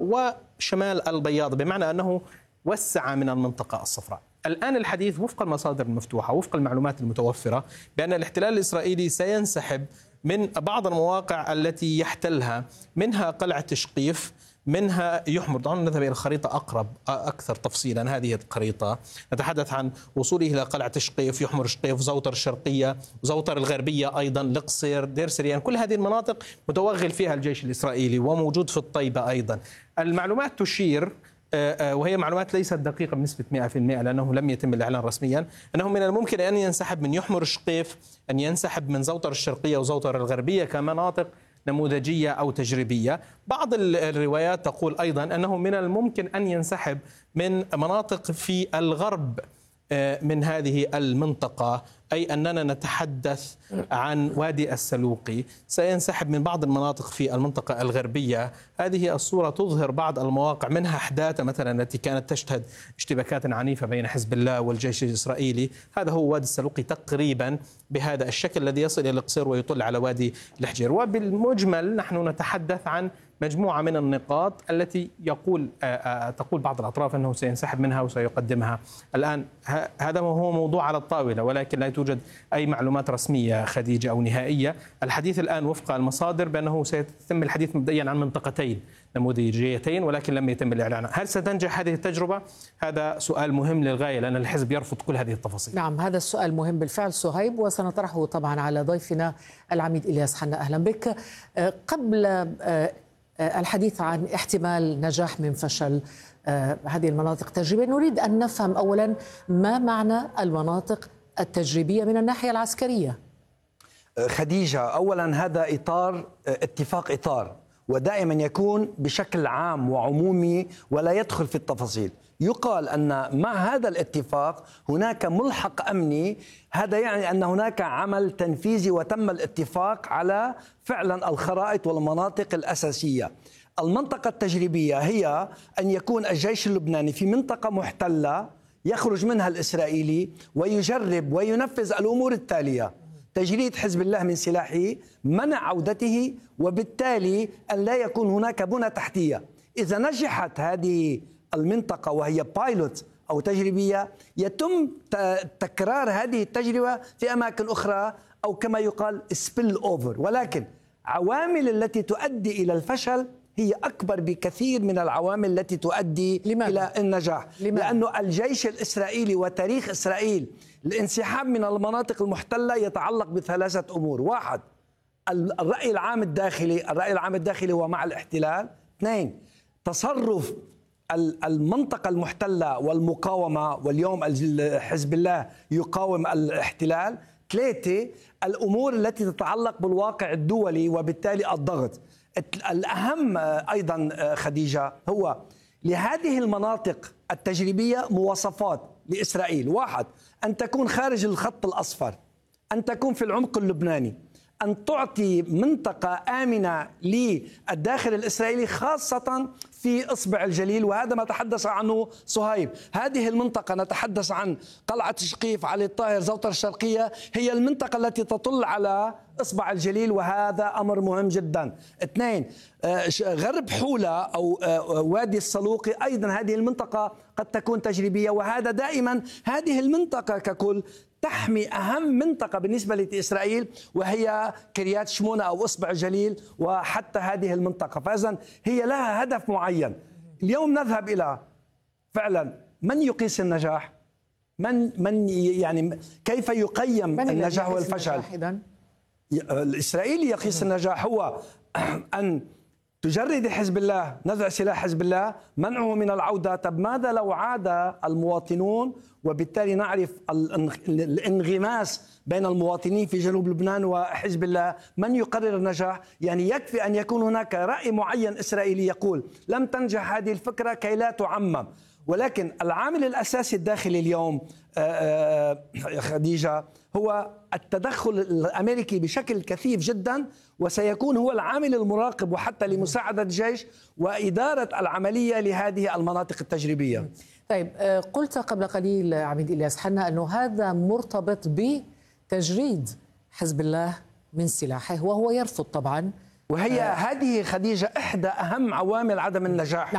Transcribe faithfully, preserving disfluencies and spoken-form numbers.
وشمال البياض، بمعنى أنه وسع من المنطقة الصفراء. الآن الحديث وفق المصادر المفتوحة وفق المعلومات المتوفرة بأن الاحتلال الإسرائيلي سينسحب من بعض المواقع التي يحتلها، منها قلعة تشقيف، منها يحمر. دعونا نذهب إلى الخريطة أقرب أكثر تفصيلا. هذه الخريطة نتحدث عن وصوله إلى قلعة تشقيف، يحمر شقيف، زوطر الشرقية، زوطر الغربية أيضا، القصير، دير سريان. كل هذه المناطق متوغل فيها الجيش الإسرائيلي وموجود في الطيبة أيضا. المعلومات تشير، وهي معلومات ليست دقيقة بنسبة مئة بالمئة لأنه لم يتم الإعلان رسميا، أنه من الممكن أن ينسحب من يحمر شقيف، أن ينسحب من زوطر الشرقية وزوطر الغربية كمناطق نموذجية أو تجريبية. بعض الروايات تقول أيضا أنه من الممكن أن ينسحب من مناطق في الغرب من هذه المنطقة، أي أننا نتحدث عن وادي السلوقي، سينسحب من بعض المناطق في المنطقة الغربية. هذه الصورة تظهر بعض المواقع، منها حداثة مثلا التي كانت تشهد اشتباكات عنيفة بين حزب الله والجيش الإسرائيلي. هذا هو وادي السلوقي تقريبا بهذا الشكل الذي يصل إلى القصير ويطل على وادي الحجير. وبالمجمل نحن نتحدث عن مجموعة من النقاط التي يقول تقول بعض الأطراف أنه سينسحب منها وسيقدمها. الآن هذا هو موضوع على الطاولة، ولكن لا توجد أي معلومات رسمية خديجة أو نهائية. الحديث الآن وفق المصادر بأنه سيتم الحديث مبدئيا عن منطقتين نموذجيتين، ولكن لم يتم الإعلان. هل ستنجح هذه التجربة؟ هذا سؤال مهم للغاية، لأن الحزب يرفض كل هذه التفاصيل. نعم، هذا السؤال مهم بالفعل صهيب، وسنطرحه طبعا على ضيفنا العميد إلياس حنا. أهلا بك. قبل الحديث عن احتمال نجاح من فشل هذه المناطق التجريبية، نريد أن نفهم أولا ما معنى المناطق التجريبية من الناحية العسكرية. خديجة، أولا هذا إطار اتفاق إطار، ودائما يكون بشكل عام وعمومي ولا يدخل في التفاصيل. يقال أن مع هذا الاتفاق هناك ملحق أمني، هذا يعني أن هناك عمل تنفيذي وتم الاتفاق على فعلا الخرائط والمناطق الأساسية. المنطقة التجريبية هي أن يكون الجيش اللبناني في منطقة محتلة يخرج منها الإسرائيلي ويجرب وينفذ الأمور التالية: تجريد حزب الله من سلاحه، منع عودته، وبالتالي أن لا يكون هناك بنى تحتية. إذا نجحت هذه المنطقة وهي بايلوت أو تجريبية، يتم تكرار هذه التجربة في أماكن أخرى، أو كما يقال سبيل أوفر. ولكن عوامل التي تؤدي إلى الفشل هي أكبر بكثير من العوامل التي تؤدي لماذا؟ إلى النجاح. لماذا؟ لأنه الجيش الإسرائيلي وتاريخ إسرائيل الانسحاب من المناطق المحتلة يتعلق بثلاثة أمور: واحد، الرأي العام الداخلي، الرأي العام الداخلي هو مع الاحتلال. اثنين، تصرف المنطقة المحتلة والمقاومة، واليوم حزب الله يقاوم الاحتلال. ثلاثة، الأمور التي تتعلق بالواقع الدولي وبالتالي الضغط. الأهم أيضا خديجة هو لهذه المناطق التجريبية مواصفات لإسرائيل: واحد، أن تكون خارج الخط الأصفر، أن تكون في العمق اللبناني، أن تعطي منطقة آمنة للداخل الإسرائيلي خاصة في إصبع الجليل، وهذا ما تحدث عنه صهيب. هذه المنطقة نتحدث عن قلعة شقيف، علي الطاهر، زوطر الشرقية، هي المنطقة التي تطل على إصبع الجليل، وهذا أمر مهم جدا. اثنين، غرب حولة أو وادي السلوقي، أيضا هذه المنطقة قد تكون تجريبية، وهذا دائما هذه المنطقة ككل تحمي أهم منطقة بالنسبة لإسرائيل وهي كريات شمونة أو إصبع الجليل، وحتى هذه المنطقة. فإذن هي لها هدف معين. اليوم نذهب إلى فعلا من يقيس النجاح، من من يعني كيف يقيم النجاح والفشل. الإسرائيلي يقيس النجاح هو أن تجرد حزب الله، نزع سلاح حزب الله، منعه من العودة. طب ماذا لو عاد المواطنون؟ وبالتالي نعرف الانغماس بين المواطنين في جنوب لبنان وحزب الله. من يقرر النجاح؟ يعني يكفي أن يكون هناك رأي معين إسرائيلي يقول لم تنجح هذه الفكرة كي لا تعمم. ولكن العامل الأساسي الداخلي اليوم خديجة هو التدخل الأمريكي بشكل كثيف جدا، وسيكون هو العامل المراقب وحتى لمساعدة الجيش وإدارة العملية لهذه المناطق التجريبية. طيب، قلت قبل قليل عميد إلياس حنا أنه هذا مرتبط بتجريد حزب الله من سلاحه، وهو يرفض طبعا، وهي هذه خديجة إحدى أهم عوامل عدم النجاح.